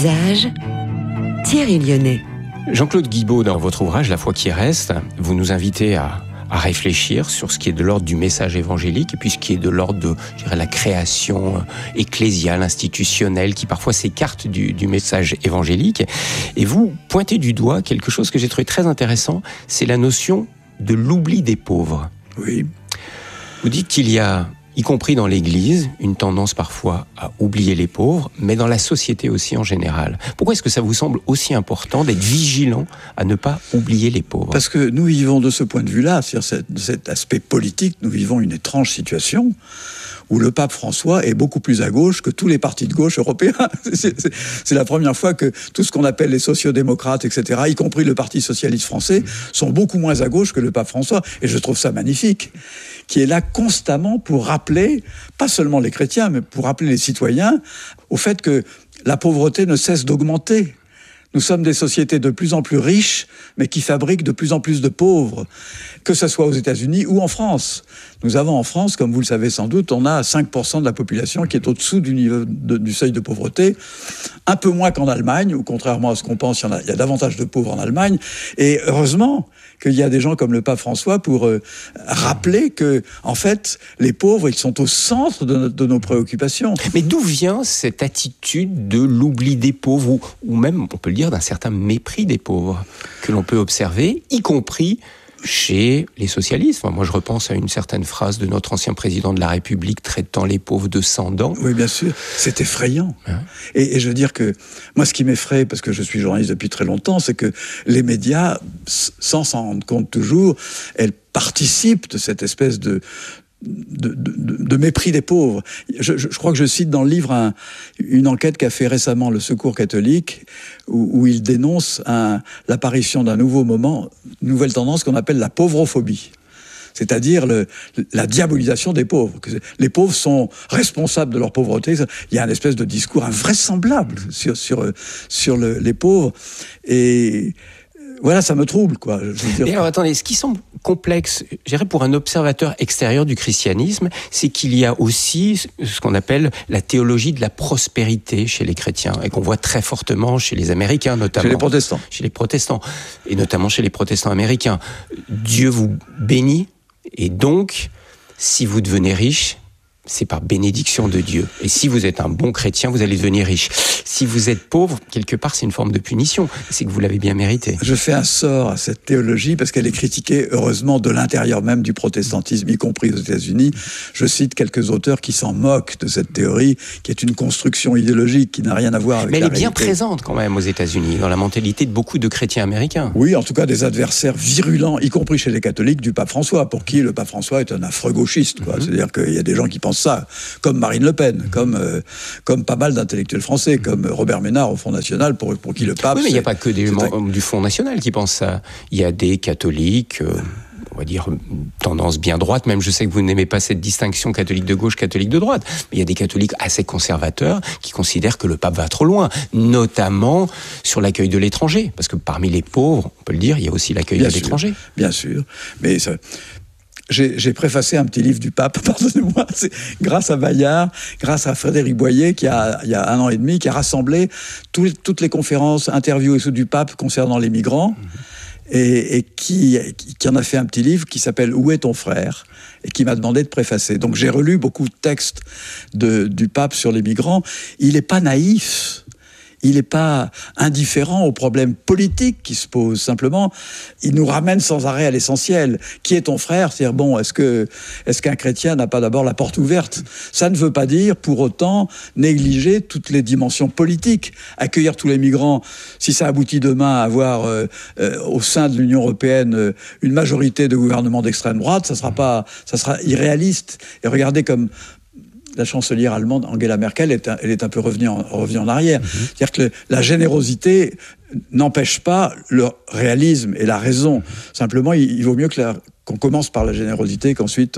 Paysage, Thierry Lyonnais. Jean-Claude Guibaud, dans votre ouvrage « La foi qui reste », vous nous invitez à réfléchir sur ce qui est de l'ordre du message évangélique et puis ce qui est de l'ordre de, je dirais, la création ecclésiale, institutionnelle, qui parfois s'écarte du message évangélique. Et vous pointez du doigt quelque chose que j'ai trouvé très intéressant, c'est la notion de l'oubli des pauvres. Oui. Vous dites qu'il y a, y compris dans l'Église, une tendance parfois à oublier les pauvres, mais dans la société aussi en général. Pourquoi est-ce que ça vous semble aussi important d'être vigilant à ne pas oublier les pauvres ? Parce que nous vivons de ce point de vue-là, c'est-à-dire cet aspect politique, nous vivons une étrange situation où le pape François est beaucoup plus à gauche que tous les partis de gauche européens. C'est la première fois que tout ce qu'on appelle les sociodémocrates, etc., y compris le Parti socialiste français, sont beaucoup moins à gauche que le pape François. Et je trouve ça magnifique, qui est là constamment pour rappeler, pas seulement les chrétiens, mais pour rappeler les citoyens au fait que la pauvreté ne cesse d'augmenter. Nous sommes des sociétés de plus en plus riches, mais qui fabriquent de plus en plus de pauvres, que ce soit aux États-Unis ou en France. Nous avons en France, comme vous le savez sans doute, on a 5% de la population qui est au-dessous du niveau du seuil de pauvreté, un peu moins qu'en Allemagne, où contrairement à ce qu'on pense, il y a davantage de pauvres en Allemagne. Et heureusement qu'il y a des gens comme le pape François pour rappeler que, en fait, les pauvres, ils sont au centre de nos préoccupations. Mais d'où vient cette attitude de l'oubli des pauvres, ou même, on peut le dire, d'un certain mépris des pauvres que l'on peut observer, y compris chez les socialistes? Enfin, moi, je repense à une certaine phrase de notre ancien président de la République traitant les pauvres de sans-dents. Oui, bien sûr. C'est effrayant. Hein? Et je veux dire que moi, ce qui m'effraie, parce que je suis journaliste depuis très longtemps, c'est que les médias, sans s'en rendre compte toujours, elles participent de cette espèce de mépris des pauvres. Je crois que je cite dans le livre une enquête qu'a fait récemment le Secours catholique où il dénonce l'apparition d'un une nouvelle tendance qu'on appelle la pauvrophobie. C'est-à-dire la diabolisation des pauvres. Les pauvres sont responsables de leur pauvreté. Il y a une espèce de discours invraisemblable sur les pauvres. Et voilà, ça me trouble, quoi. Je veux dire. Et alors, attendez, ce qui semble complexe, je dirais, pour un observateur extérieur du christianisme, c'est qu'il y a aussi ce qu'on appelle la théologie de la prospérité chez les chrétiens, et qu'on voit très fortement chez les Américains, notamment. Chez les protestants. Chez les protestants, et notamment chez les protestants américains. Dieu vous bénit, et donc, si vous devenez riche, c'est par bénédiction de Dieu. Et si vous êtes un bon chrétien, vous allez devenir riche. Si vous êtes pauvre, quelque part, c'est une forme de punition. C'est que vous l'avez bien mérité. Je fais un sort à cette théologie parce qu'elle est critiquée, heureusement, de l'intérieur même du protestantisme, y compris aux États-Unis. Je cite quelques auteurs qui s'en moquent de cette théorie, qui est une construction idéologique qui n'a rien à voir avec la réalité. Mais elle est bien présente quand même aux États-Unis, dans la mentalité de beaucoup de chrétiens américains. Oui, en tout cas des adversaires virulents, y compris chez les catholiques, du pape François, pour qui le pape François est un affreux gauchiste, quoi. C'est-à-dire qu'il y a des gens qui pensent ça, comme Marine Le Pen, comme pas mal d'intellectuels français, comme Robert Ménard au Front National, pour qui le pape... Oui, mais il n'y a pas que des membres du Front National qui pensent ça. Il y a des catholiques... on va dire, tendance bien droite, même je sais que vous n'aimez pas cette distinction catholique de gauche, catholique de droite, mais il y a des catholiques assez conservateurs qui considèrent que le pape va trop loin, notamment sur l'accueil de l'étranger, parce que parmi les pauvres, on peut le dire, il y a aussi l'accueil de l'étranger. Bien sûr, mais ça... J'ai préfacé un petit livre du pape, pardonnez-moi, c'est grâce à Bayard, grâce à Frédéric Boyer, il y a 1 an et demi, qui a rassemblé toutes les conférences, interviews et tout du pape concernant les migrants, et qui en a fait un petit livre qui s'appelle « Où est ton frère ?» et qui m'a demandé de préfacer. Donc j'ai relu beaucoup de textes du pape sur les migrants. Il n'est pas naïf. Il n'est pas indifférent aux problèmes politiques qui se posent. Simplement, il nous ramène sans arrêt à l'essentiel. Qui est ton frère ? C'est-à-dire, bon, est-ce qu'un chrétien n'a pas d'abord la porte ouverte ? Ça ne veut pas dire, pour autant, négliger toutes les dimensions politiques. Accueillir tous les migrants, si ça aboutit demain à avoir au sein de l'Union européenne une majorité de gouvernements d'extrême droite, ça sera irréaliste. Et regardez comme... la chancelière allemande Angela Merkel elle est un peu revenue en arrière. C'est-à-dire que la générosité n'empêche pas le réalisme et la raison. Simplement, il vaut mieux qu'on commence par la générosité, qu'ensuite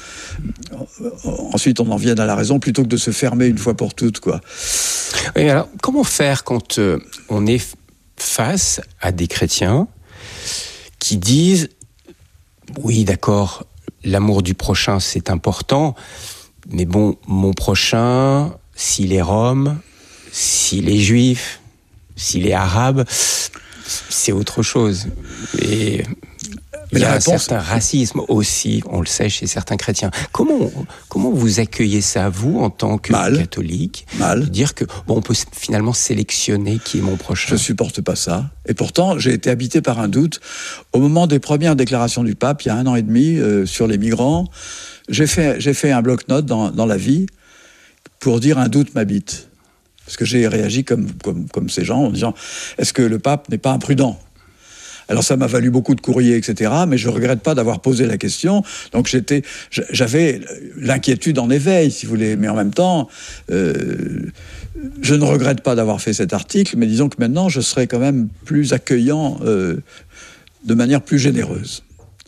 on en vienne à la raison, plutôt que de se fermer une fois pour toutes, quoi. Oui, alors, comment faire quand on est face à des chrétiens qui disent « Oui, d'accord, l'amour du prochain, c'est important, mais bon, mon prochain, s'il est rom, s'il est juif, s'il est arabe, c'est autre chose. Et il y a un certain racisme aussi, on le sait, chez certains chrétiens. Comment vous accueillez ça, vous, en tant que catholique? Mal. Dire que, on peut finalement sélectionner qui est mon prochain. Je supporte pas ça. Et pourtant, j'ai été habité par un doute. Au moment des premières déclarations du pape, il y a 1 an et demi, sur les migrants, j'ai fait un bloc-notes dans la vie pour dire un doute m'habite. Parce que j'ai réagi comme ces gens en disant, est-ce que le pape n'est pas imprudent? Alors ça m'a valu beaucoup de courriers, etc. Mais je ne regrette pas d'avoir posé la question. Donc j'avais l'inquiétude en éveil, si vous voulez. Mais en même temps, je ne regrette pas d'avoir fait cet article. Mais disons que maintenant, je serai quand même plus accueillant de manière plus généreuse.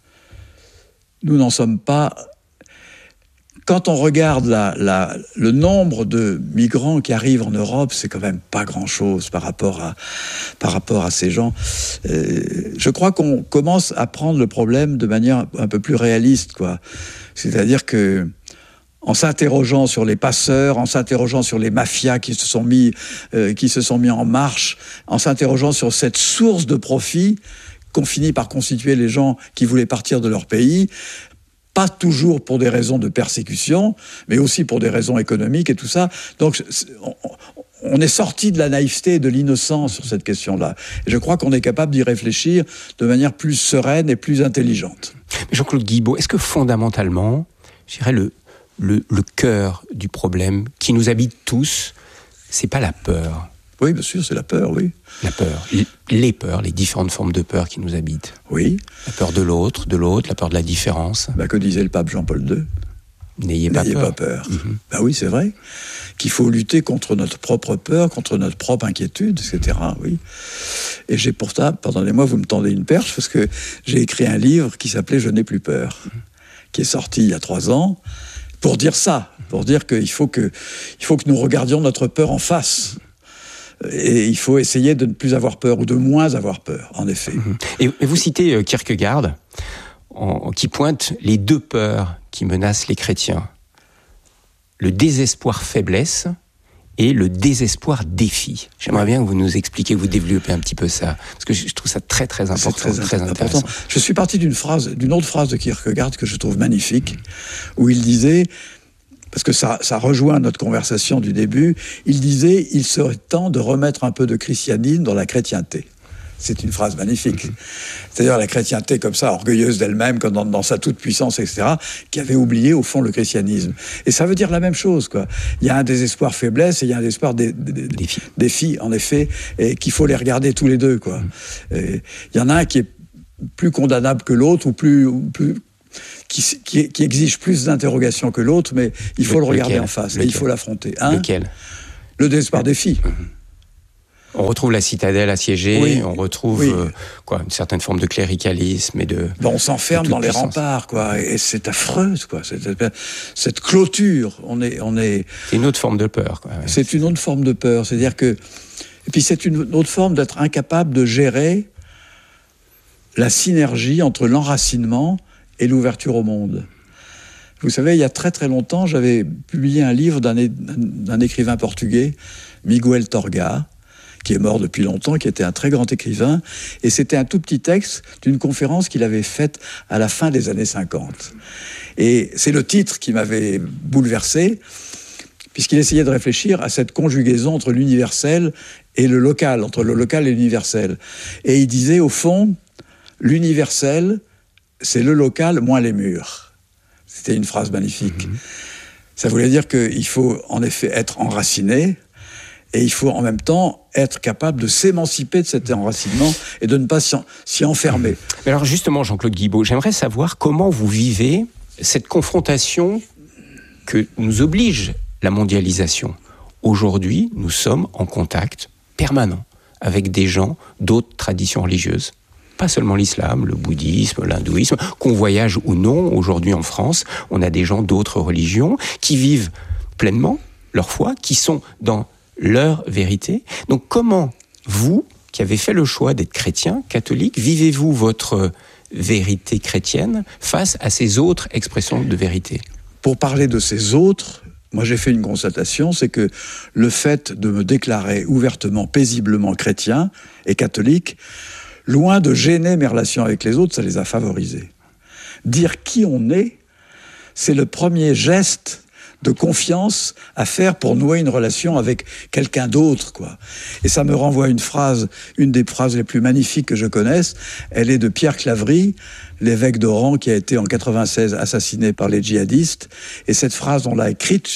Nous n'en sommes pas... Quand on regarde le nombre de migrants qui arrivent en Europe, c'est quand même pas grand-chose par rapport à ces gens. Je crois qu'on commence à prendre le problème de manière un peu plus réaliste, quoi. C'est-à-dire que, en s'interrogeant sur les passeurs, en s'interrogeant sur les mafias qui se sont mis en marche, en s'interrogeant sur cette source de profit qu'ont fini par constituer les gens qui voulaient partir de leur pays, pas toujours pour des raisons de persécution, mais aussi pour des raisons économiques et tout ça. Donc, on est sorti de la naïveté et de l'innocence sur cette question-là. Et je crois qu'on est capable d'y réfléchir de manière plus sereine et plus intelligente. Jean-Claude Guibaud, est-ce que fondamentalement, je dirais le cœur du problème qui nous habite tous, c'est pas la peur? Oui, bien sûr, c'est la peur, oui. La peur, les peurs, les différentes formes de peur qui nous habitent. Oui. La peur de l'autre, la peur de la différence. Que disait le pape Jean-Paul II? N'ayez pas peur. Mm-hmm. Oui, c'est vrai. Qu'il faut lutter contre notre propre peur, contre notre propre inquiétude, etc. Oui. Et j'ai pourtant, pardonnez-moi, vous me tendez une perche, parce que j'ai écrit un livre qui s'appelait « Je n'ai plus peur », qui est sorti il y a 3 ans, pour dire ça, pour dire qu'il faut que nous regardions notre peur en face. Et il faut essayer de ne plus avoir peur, ou de moins avoir peur, en effet. Et vous citez Kierkegaard, qui pointe les 2 peurs qui menacent les chrétiens. Le désespoir-faiblesse et le désespoir-défi. J'aimerais bien que vous nous expliquiez, que vous développez un petit peu ça, parce que je trouve ça très très important, très intéressant. Je suis parti d'une autre phrase de Kierkegaard que je trouve magnifique, où il disait... Parce que ça rejoint notre conversation du début, il disait « Il serait temps de remettre un peu de christianisme dans la chrétienté ». C'est une phrase magnifique. C'est-à-dire la chrétienté comme ça, orgueilleuse d'elle-même, comme dans sa toute-puissance, etc., qui avait oublié au fond le christianisme. Et ça veut dire la même chose, quoi. Il y a un désespoir faiblesse et il y a un désespoir défi, en effet, et qu'il faut les regarder tous les deux, quoi. Il y en a un qui est plus condamnable que l'autre, ou plus qui exige plus d'interrogations que l'autre, mais il faut le regarder en face, et il faut l'affronter. Lequel? Le désespoir-défi. On retrouve la citadelle assiégée, on retrouve une certaine forme de cléricalisme et de... on s'enferme dans les remparts, quoi, et c'est affreux, quoi. Cette clôture, on est... C'est une autre forme de peur, quoi. C'est une autre forme de peur, c'est-à-dire que... Et puis c'est une autre forme d'être incapable de gérer la synergie entre l'enracinement et l'ouverture au monde. Vous savez, il y a très très longtemps, j'avais publié un livre d'un écrivain portugais, Miguel Torga, qui est mort depuis longtemps, qui était un très grand écrivain, et c'était un tout petit texte d'une conférence qu'il avait faite à la fin des années 50. Et c'est le titre qui m'avait bouleversé, puisqu'il essayait de réfléchir à cette conjugaison entre l'universel et le local, entre le local et l'universel. Et il disait, au fond, l'universel, c'est le local moins les murs. C'était une phrase magnifique. Ça voulait dire qu'il faut en effet être enraciné, et il faut en même temps être capable de s'émanciper de cet enracinement et de ne pas s'y enfermer. Mais alors justement, Jean-Claude Guibaud, j'aimerais savoir comment vous vivez cette confrontation que nous oblige la mondialisation. Aujourd'hui, nous sommes en contact permanent avec des gens d'autres traditions religieuses. Pas seulement l'islam, le bouddhisme, l'hindouisme, qu'on voyage ou non, aujourd'hui en France, on a des gens d'autres religions qui vivent pleinement leur foi, qui sont dans leur vérité. Donc comment, vous, qui avez fait le choix d'être chrétien, catholique, vivez-vous votre vérité chrétienne face à ces autres expressions de vérité? Pour parler de ces autres, Moi, j'ai fait une constatation, c'est que le fait de me déclarer ouvertement, paisiblement chrétien et catholique, loin de gêner mes relations avec les autres, ça les a favorisés. Dire qui on est, c'est le premier geste de confiance à faire pour nouer une relation avec quelqu'un d'autre, quoi. Et ça me renvoie à une phrase, une des phrases les plus magnifiques que je connaisse. Elle est de Pierre Claverie, l'évêque d'Oran qui a été en 96 assassiné par les djihadistes. Et cette phrase, on l'a écrite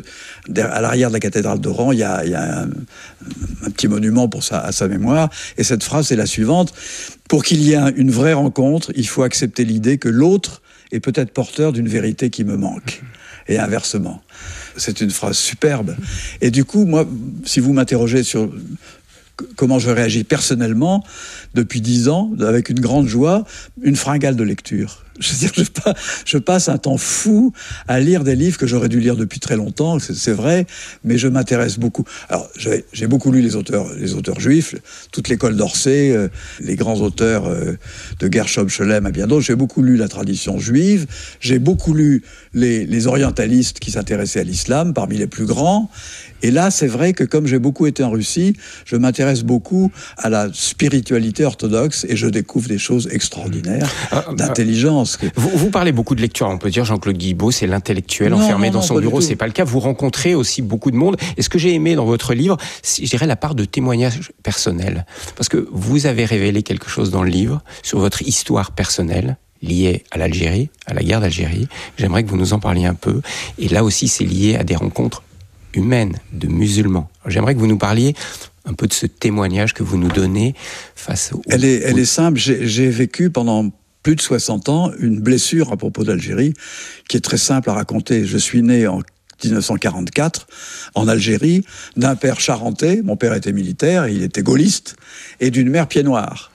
à l'arrière de la cathédrale d'Oran. Il y a un petit monument à sa mémoire. Et cette phrase, c'est la suivante. Pour qu'il y ait une vraie rencontre, il faut accepter l'idée que l'autre est peut-être porteur d'une vérité qui me manque. Et inversement. C'est une phrase superbe. Et du coup, moi, si vous m'interrogez sur comment je réagis personnellement, depuis 10 ans, avec une grande joie, une fringale de lecture. Je veux dire, je passe un temps fou à lire des livres que j'aurais dû lire depuis très longtemps, c'est vrai, mais je m'intéresse beaucoup. Alors, j'ai beaucoup lu les auteurs juifs, toute l'école d'Orsay, les grands auteurs de Gershom Scholem et bien d'autres. J'ai beaucoup lu la tradition juive, j'ai beaucoup lu les orientalistes qui s'intéressaient à l'islam, parmi les plus grands. Et là, c'est vrai que comme j'ai beaucoup été en Russie, je m'intéresse beaucoup à la spiritualité orthodoxe et je découvre des choses extraordinaires d'intelligence. Vous parlez beaucoup de lecture, on peut dire Jean-Claude Guilbault, c'est l'intellectuel enfermé dans son bureau, c'est pas le cas. Vous rencontrez aussi beaucoup de monde. Et ce que j'ai aimé dans votre livre, je dirais la part de témoignage personnel. Parce que vous avez révélé quelque chose dans le livre sur votre histoire personnelle, liée à l'Algérie, à la guerre d'Algérie. J'aimerais que vous nous en parliez un peu. Et là aussi, c'est lié à des rencontres humaines, de musulmans. Alors, j'aimerais que vous nous parliez un peu de ce témoignage que vous nous donnez face au... Elle est simple. J'ai vécu pendant plus de 60 ans une blessure à propos d'Algérie qui est très simple à raconter. Je suis né en 1944 en Algérie d'un père charentais, mon père était militaire, il était gaulliste, et d'une mère pied-noir.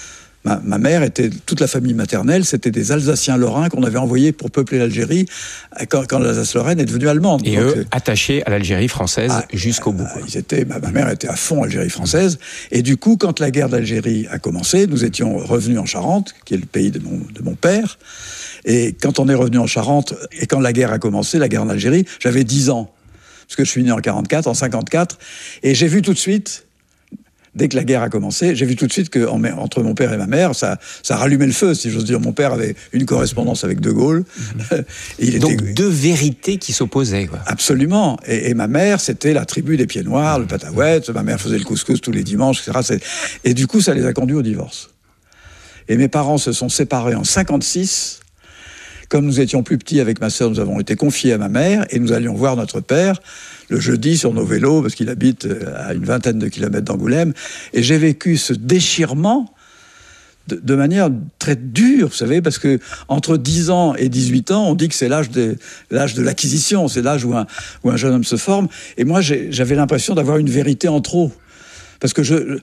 Ma mère était, toute la famille maternelle, c'était des Alsaciens-Lorrains qu'on avait envoyés pour peupler l'Algérie quand l'Alsace-Lorraine est devenue allemande. Et donc, eux, attachés à l'Algérie française jusqu'au bout. Ma mère était à fond Algérie française. Et du coup, quand la guerre d'Algérie a commencé, nous étions revenus en Charente, qui est le pays de mon père. Et quand on est revenu en Charente, et quand la guerre a commencé, la guerre en Algérie, j'avais 10 ans. Parce que je suis né en 44, en 54. Et j'ai vu tout de suite... Dès que la guerre a commencé, j'ai vu tout de suite qu'entre mon père et ma mère, ça rallumait le feu, si j'ose dire. Mon père avait une correspondance avec De Gaulle. Donc deux vérités qui s'opposaient, quoi. Absolument. Et ma mère, c'était la tribu des pieds noirs, le pataouette. Ma mère faisait le couscous tous les dimanches, etc. Et du coup, ça les a conduits au divorce. Et mes parents se sont séparés en 56. Comme nous étions plus petits avec ma sœur, nous avons été confiés à ma mère et nous allions voir notre père le jeudi sur nos vélos, parce qu'il habite à une vingtaine de kilomètres d'Angoulême. Et j'ai vécu ce déchirement de manière très dure, vous savez, parce que entre 10 ans et 18 ans, on dit que c'est l'âge de l'acquisition, c'est l'âge où un jeune homme se forme. Et moi, j'avais l'impression d'avoir une vérité en trop. Parce que